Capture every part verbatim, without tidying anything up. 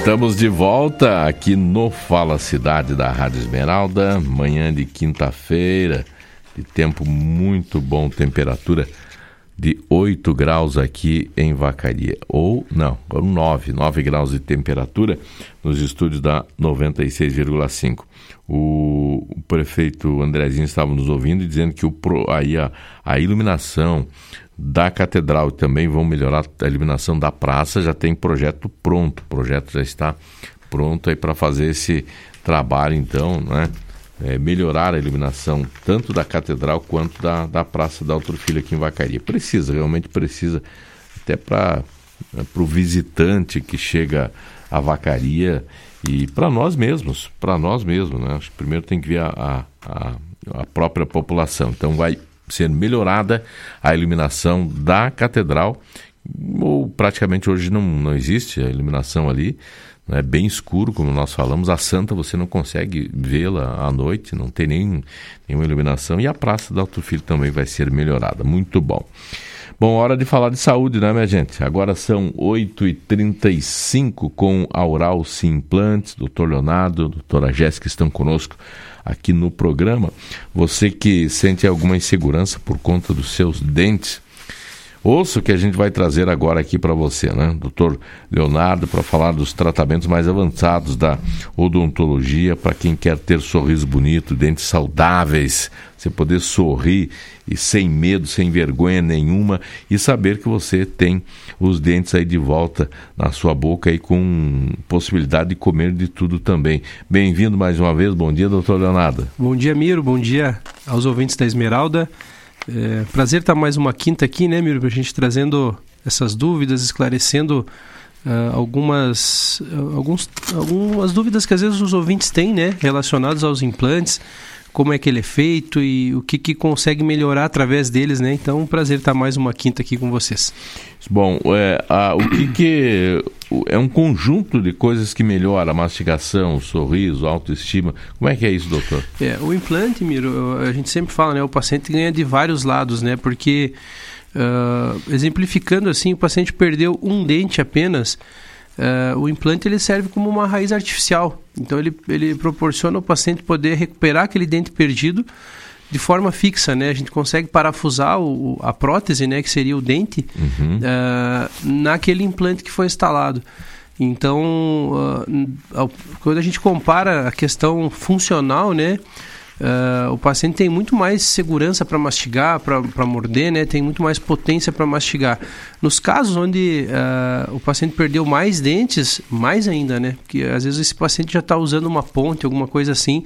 Estamos de volta aqui no Fala Cidade da Rádio Esmeralda, manhã de quinta-feira, de tempo muito bom, temperatura de oito graus aqui em Vacaria, ou não, nove, nove graus de temperatura nos estúdios da noventa e seis vírgula cinco. O, o prefeito Andrezinho estava nos ouvindo e dizendo que o, aí a, a iluminação da catedral e também vão melhorar a iluminação da praça, já tem projeto pronto, o projeto já está pronto aí para fazer esse trabalho então, né? É, melhorar a iluminação tanto da catedral quanto da, da Praça da Arthur Filho aqui em Vacaria. Precisa, realmente precisa, até para o visitante que chega a Vacaria e para nós mesmos, para nós mesmos, né? Acho que primeiro tem que ver a, a, a própria população. Então vai ser melhorada a iluminação da catedral, ou praticamente hoje não, não existe a iluminação ali, é bem escuro, como nós falamos. A Santa você não consegue vê-la à noite, não tem nem, nenhuma iluminação, e a Praça da Arthur Filho também vai ser melhorada, muito bom. Bom, hora de falar de saúde, né, minha gente? Agora são oito e trinta e cinco com a Oral Sim Implantes, doutor Leonardo, doutora Jéssica estão conosco aqui no programa. Você que sente alguma insegurança por conta dos seus dentes, ouça o que a gente vai trazer agora aqui para você, né? doutor Leonardo, para falar dos tratamentos mais avançados da odontologia, para quem quer ter sorriso bonito, dentes saudáveis, você poder sorrir e sem medo, sem vergonha nenhuma, e saber que você tem os dentes aí de volta na sua boca e com possibilidade de comer de tudo também. Bem-vindo mais uma vez, bom dia, doutor Leonardo. Bom dia, Miro, bom dia aos ouvintes da Esmeralda. É, prazer estar mais uma quinta aqui, né, Miro, para a gente trazendo essas dúvidas, esclarecendo uh, algumas, uh, alguns, algumas dúvidas que às vezes os ouvintes têm, né, relacionados aos implantes, como é que ele é feito e o que, que consegue melhorar através deles, né? Então, um prazer estar mais uma quinta aqui com vocês. Bom, é, a, o que que é um conjunto de coisas que melhora a mastigação, o sorriso, a autoestima. Como é que é isso, doutor? É, o implante, Miro, a gente sempre fala, né? O paciente ganha de vários lados, né? Porque, uh, exemplificando assim, o paciente perdeu um dente apenas. Uh, o implante ele serve como uma raiz artificial, então ele, ele proporciona ao paciente poder recuperar aquele dente perdido de forma fixa, né? A gente consegue parafusar o, a prótese, né, que seria o dente, uhum. uh, naquele implante que foi instalado. Então, uh, quando a gente compara a questão funcional, né, Uh, o paciente tem muito mais segurança para mastigar, para morder, né? Tem muito mais potência para mastigar. Nos casos onde uh, o paciente perdeu mais dentes, mais ainda, né? Porque às vezes esse paciente já está usando uma ponte, alguma coisa assim.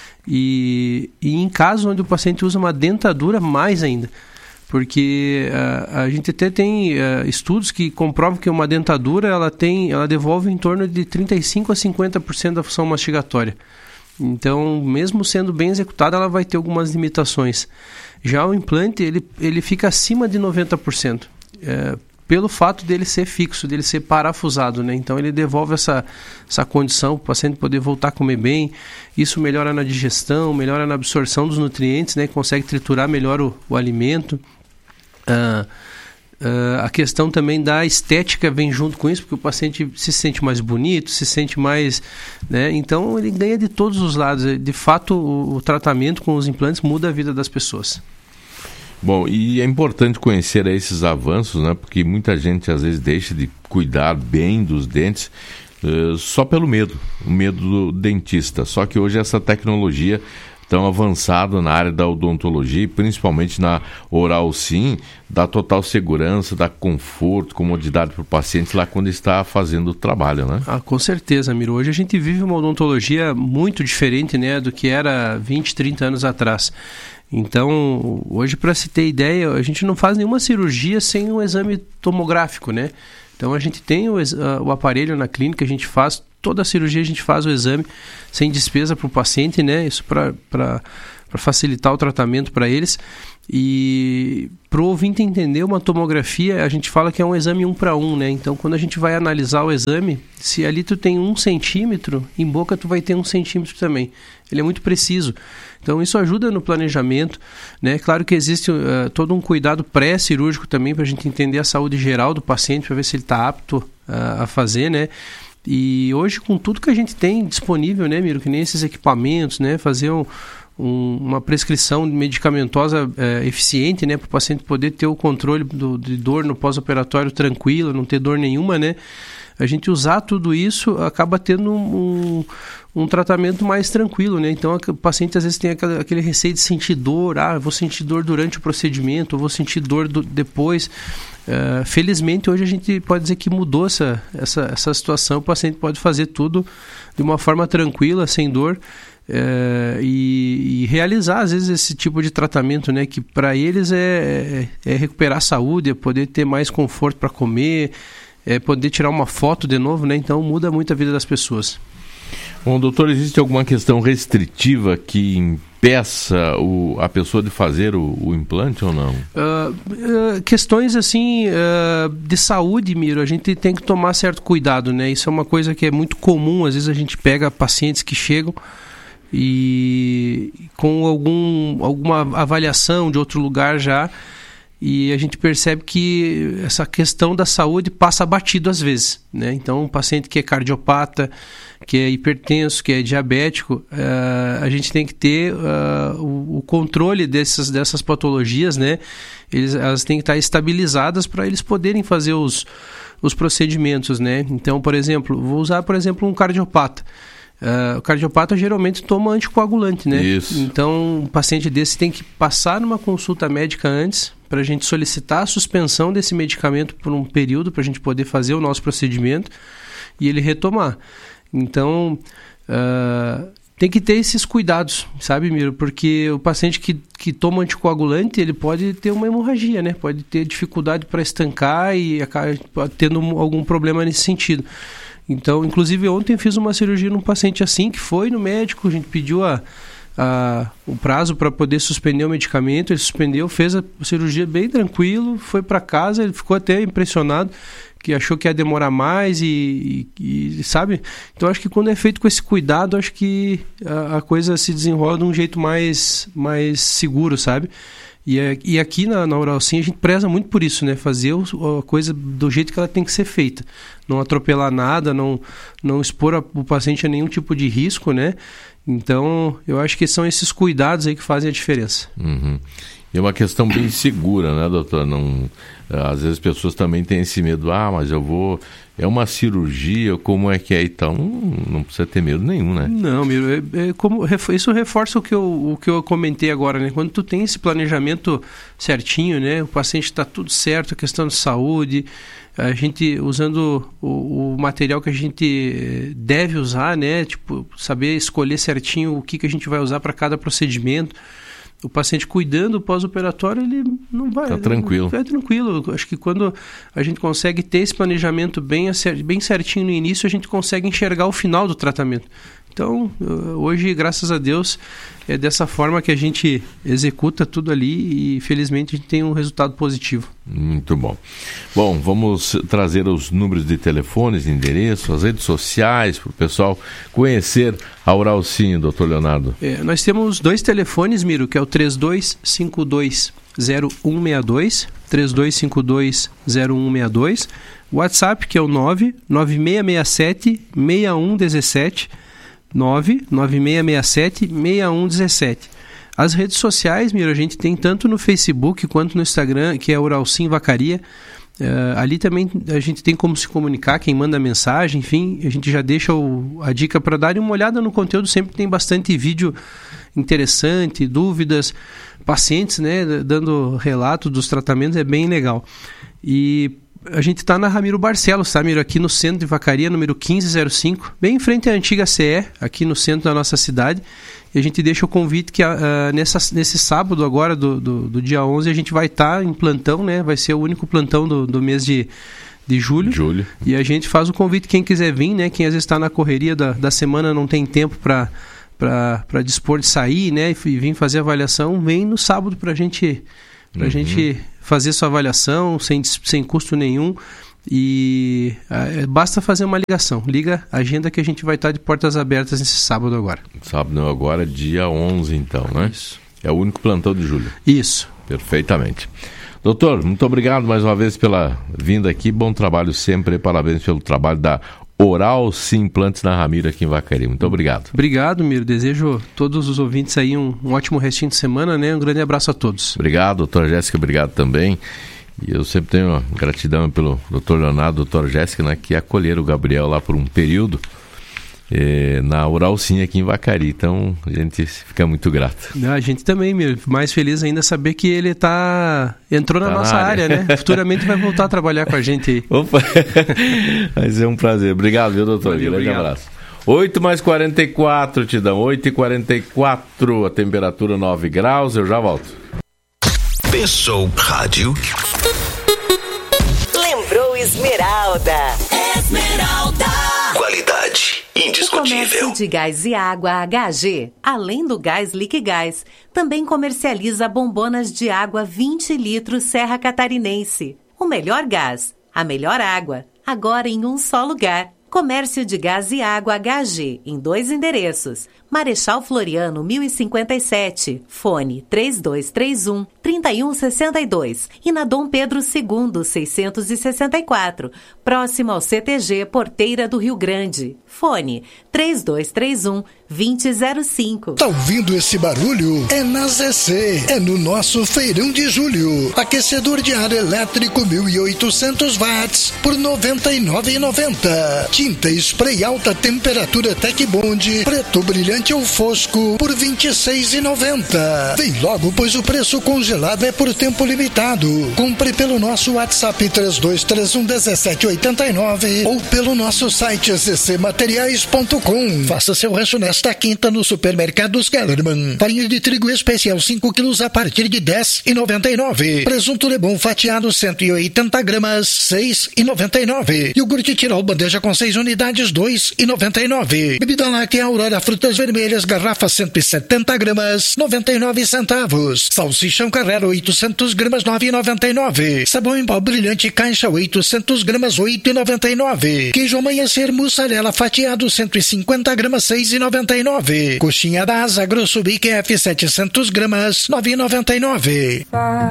E, e em casos onde o paciente usa uma dentadura, mais ainda. Porque uh, a gente até tem uh, estudos que comprovam que uma dentadura ela, tem, ela devolve em torno de trinta e cinco a cinquenta por cento da função mastigatória. Então, mesmo sendo bem executada, ela vai ter algumas limitações. Já o implante, ele, ele fica acima de noventa por cento, é, pelo fato dele ser fixo, dele ser parafusado, né? Então, ele devolve essa, essa condição para o paciente poder voltar a comer bem. Isso melhora na digestão, melhora na absorção dos nutrientes, né? Consegue triturar melhor o, o alimento. Ah, Uh, a questão também da estética vem junto com isso, porque o paciente se sente mais bonito, se sente mais, né? Então ele ganha de todos os lados. De fato, o, o tratamento com os implantes muda a vida das pessoas. Bom, e é importante conhecer esses avanços, né? Porque muita gente às vezes deixa de cuidar bem dos dentes uh, só pelo medo, o medo do dentista. Só que hoje essa tecnologia tão avançado na área da odontologia, principalmente na Oral Sim, dá total segurança, dá conforto, comodidade para o paciente lá quando está fazendo o trabalho, né? Ah, com certeza, Miro. Hoje a gente vive uma odontologia muito diferente, né, do que era vinte, trinta anos atrás. Então, hoje, para se ter ideia, a gente não faz nenhuma cirurgia sem um exame tomográfico, né? Então, a gente tem o, o aparelho na clínica, a gente faz toda a cirurgia, a gente faz o exame sem despesa para o paciente, né? Isso para facilitar o tratamento para eles. E para o ouvinte entender, uma tomografia, a gente fala que é um exame um para um, né? Então, quando a gente vai analisar o exame, se ali tu tem um centímetro, em boca tu vai ter um centímetro também. Ele é muito preciso. Então, isso ajuda no planejamento, né? Claro que existe uh, todo um cuidado pré-cirúrgico também para a gente entender a saúde geral do paciente, para ver se ele está apto uh, a fazer, né? E hoje, com tudo que a gente tem disponível, né, Miro, que nem esses equipamentos, né, fazer um, um, uma prescrição medicamentosa é, eficiente, né, para o paciente poder ter o controle do, de dor no pós-operatório tranquilo, não ter dor nenhuma, né, a gente usar tudo isso acaba tendo um, um tratamento mais tranquilo, né? Então o paciente às vezes tem aquele, aquele receio de sentir dor, ah, eu vou sentir dor durante o procedimento, eu vou sentir dor do, depois. Uh, felizmente hoje a gente pode dizer que mudou essa, essa, essa situação, o paciente pode fazer tudo de uma forma tranquila, sem dor. Uh, e, e realizar às vezes esse tipo de tratamento, né? Que para eles é, é, é recuperar a saúde, é poder ter mais conforto para comer, é poder tirar uma foto de novo, né? Então muda muito a vida das pessoas. Bom, doutor, existe alguma questão restritiva que impeça o, a pessoa de fazer o, o implante ou não? Uh, uh, questões assim uh, de saúde, Miro, a gente tem que tomar certo cuidado, né? Isso é uma coisa que é muito comum, às vezes a gente pega pacientes que chegam e com algum, alguma avaliação de outro lugar já, e a gente percebe que essa questão da saúde passa batido às vezes, né? Então, um paciente que é cardiopata, que é hipertenso, que é diabético, uh, a gente tem que ter uh, o, o controle dessas, dessas patologias, né? Eles, elas têm que estar estabilizadas para eles poderem fazer os, os procedimentos, né? Então, por exemplo, vou usar, por exemplo, um cardiopata. Uh, o cardiopata geralmente toma anticoagulante, né? Isso. Então, um paciente desse tem que passar numa consulta médica antes para a gente solicitar a suspensão desse medicamento por um período para a gente poder fazer o nosso procedimento e ele retomar. Então, uh, tem que ter esses cuidados, sabe, Miro? Porque o paciente que, que toma anticoagulante, ele pode ter uma hemorragia, né? Pode ter dificuldade para estancar e acaba tendo algum problema nesse sentido. Então, inclusive, ontem fiz uma cirurgia num paciente assim, que foi no médico, a gente pediu a, a, o prazo para poder suspender o medicamento, ele suspendeu, fez a cirurgia bem tranquilo, foi para casa, ele ficou até impressionado, que achou que ia demorar mais e, e, e, sabe? Então, acho que quando é feito com esse cuidado, acho que a, a coisa se desenrola de um jeito mais, mais seguro, sabe? E, e aqui na, na Uralcim a gente preza muito por isso, né? Fazer o, a coisa do jeito que ela tem que ser feita. Não atropelar nada, não, não expor a, o paciente a nenhum tipo de risco, né? Então, eu acho que são esses cuidados aí que fazem a diferença. Uhum. E é uma questão bem segura, né, doutor? Não, às vezes as pessoas também têm esse medo, ah, mas eu vou... É uma cirurgia, como é que é? Então, não precisa ter medo nenhum, né? Não, Miro, é, é como, isso reforça o que, eu, o que eu comentei agora, né? Quando tu tem esse planejamento certinho, né? O paciente está tudo certo, a questão de saúde, a gente usando o, o material que a gente deve usar, né? Tipo, saber escolher certinho o que, que a gente vai usar para cada procedimento. O paciente cuidando do pós-operatório, ele não vai... Está tranquilo. É tranquilo. Acho que quando a gente consegue ter esse planejamento bem, bem certinho no início, a gente consegue enxergar o final do tratamento. Então, hoje, graças a Deus, é dessa forma que a gente executa tudo ali e, felizmente, a gente tem um resultado positivo. Muito bom. Bom, vamos trazer os números de telefones, endereço, as redes sociais, para o pessoal conhecer a Uralcim, doutor Leonardo. É, nós temos dois telefones, Miro, que é o três dois cinco dois zero um seis dois, três dois cinco dois zero um seis dois, WhatsApp, que é o nove nove seis seis sete seis um um sete, nove nove seis seis sete seis um um sete. As redes sociais, Miro, a gente tem tanto no Facebook quanto no Instagram, que é Uralcim Vacaria. Uh, ali também a gente tem como se comunicar, quem manda mensagem, enfim, a gente já deixa o, a dica para darem uma olhada no conteúdo, sempre tem bastante vídeo interessante, dúvidas, pacientes, né, dando relato dos tratamentos, é bem legal. E a gente está na Ramiro Barcelos, tá, Miro? Aqui no centro de Vacaria, número quinze zero cinco, bem em frente à antiga C E, aqui no centro da nossa cidade. E a gente deixa o convite que uh, nessa, nesse sábado agora, do, do, do dia onze, a gente vai estar tá em plantão, né? Vai ser o único plantão do, do mês de, de julho. julho. E a gente faz o convite, quem quiser vir, né? Quem às vezes está na correria da, da semana, não tem tempo para para dispor de sair, né? E vir fazer a avaliação, vem no sábado para gente, a uhum. gente fazer sua avaliação sem, sem custo nenhum. E é, basta fazer uma ligação. Liga a agenda que a gente vai estar de portas abertas nesse sábado agora. Sábado agora, dia onze, então, né? Isso. É o único plantão de julho. Isso. Perfeitamente. Doutor, muito obrigado mais uma vez pela vinda aqui. Bom trabalho sempre. Parabéns pelo trabalho da Oral Sim Implantes na Ramiro aqui em Vacaria. Muito obrigado. Obrigado, Miro. Desejo a todos os ouvintes aí um, um ótimo restinho de semana, né? Um grande abraço a todos. Obrigado, doutora Jéssica, obrigado também. E eu sempre tenho gratidão pelo doutor Leonardo, doutora Jéssica, né, que acolheram o Gabriel lá por um período eh, na Oral Sim aqui em Vacaria. Então a gente fica muito grato. A gente também, Miro. Mais feliz ainda saber que ele tá entrou na tá nossa na área, área, né? Futuramente vai voltar a trabalhar com a gente aí. Opa! Vai ser um prazer. Obrigado, viu, doutor? Valeu, grande obrigado. Abraço. oito mais quarenta e quatro, Tidão. oito e quarenta e quatro, a temperatura nove graus. Eu já volto. Pensou Rádio. Lembrou Esmeralda. Esmeralda. Qualidade indiscutível. O comércio de gás e água H G, além do gás Liquigás, também comercializa bombonas de água vinte litros Serra Catarinense. O melhor gás, a melhor água, agora em um só lugar. Comércio de Gás e Água H G, em dois endereços. Marechal Floriano, mil e cinquenta e sete, fone três dois três um, três um seis dois. E na Dom Pedro segundo, seiscentos e sessenta e quatro, próximo ao C T G Porteira do Rio Grande. Fone três dois três um, dois zero zero cinco. Tá ouvindo esse barulho? É na Z C, é no nosso feirão de julho. Aquecedor de ar elétrico mil e oitocentos watts por noventa e nove reais e noventa centavos. Tinta spray alta temperatura Tec Bond, preto brilhante ou fosco por vinte e seis reais e noventa centavos. Vem logo, pois o preço congelado é por tempo limitado. Compre pelo nosso WhatsApp três dois três um, um sete oito nove ou pelo nosso site z c materiais ponto com. Faça seu rancho nesta quinta no Supermercados Kellerman. Farinha de trigo especial cinco quilos a partir de dez reais e noventa e nove centavos. Presunto Lebon fatiado cento e oitenta gramas, seis reais e noventa e nove centavos. Iogurte Tirol bandeja com seis unidades, dois reais e noventa e nove centavos. Bebida láctea Aurora frutas vermelhas garrafa cento e setenta gramas, noventa e nove centavos. Salsichão Carrera oitocentos gramas, nove reais e noventa e nove centavos. Sabão em pó brilhante caixa oitocentos gramas, oito reais e noventa e nove centavos. Queijo Amanhecer mussarela fatiado cento e cinquenta gramas, seis reais e noventa e nove centavos. Coxinha da Asa Grosso Bic F setecentos gramas, nove reais e noventa e nove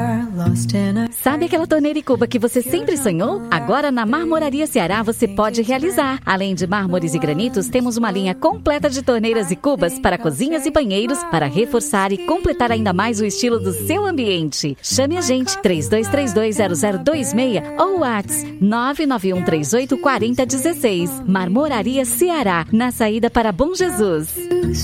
centavos. Sabe aquela torneira e cuba que você sempre sonhou? Agora na Marmoraria Ceará você pode realizar. Além de mármores e granitos, temos uma linha completa de torneiras e cubas para cozinhas e banheiros para reforçar e completar ainda mais o estilo do seu ambiente. Chame a gente três dois três dois, zero zero dois seis ou WhatsApp nove nove um três oito quatro zero um seis. Marmoraria Ceará, na saída para Bom Jesus.